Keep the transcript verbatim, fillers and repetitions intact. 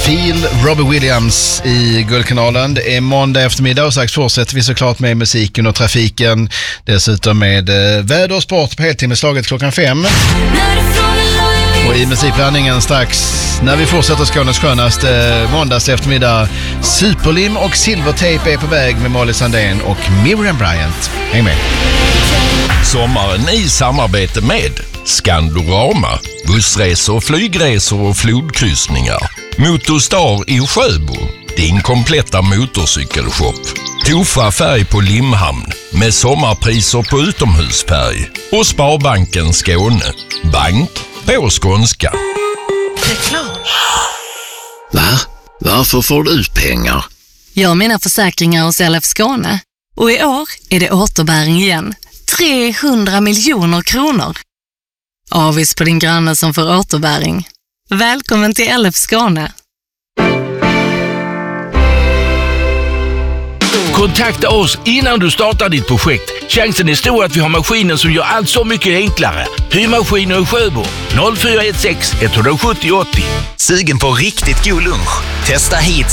Feel Robbie Williams i Guldkanalen. Det är måndag eftermiddag och strax fortsätter vi såklart med musiken och trafiken. Dessutom med eh, väder och sport på heltimmeslaget klockan fem. Och i musikblandningen strax när vi fortsätter Skånes skönaste eh, måndags eftermiddag. Superlim och Silvertape är på väg med Molly Sandén och Miriam Bryant. Häng med! Sommaren i samarbete med Skandorama, bussresor, flygresor och flodkryssningar. Motorstar i Sjöbo, din kompletta motorcykelshop. Tofa färg på Limhamn med sommarpriser på utomhusfärg. Och Sparbanken Skåne, bank på skånska. Reklam. Va? Varför får du ut pengar? Jag har mina försäkringar hos L F Skåne. Och i år är det återbäring igen. trehundra miljoner kronor. Avis på din granne som får återbäring. Välkommen till L F Skåne. Kontakta oss innan du startar ditt projekt. Chansen är stor att vi har maskinen som gör allt så mycket enklare. Hyrmaskiner i Sjöbo noll fyra ett sex ett sju noll åtta noll. Sugen på riktigt god lunch? Testa hit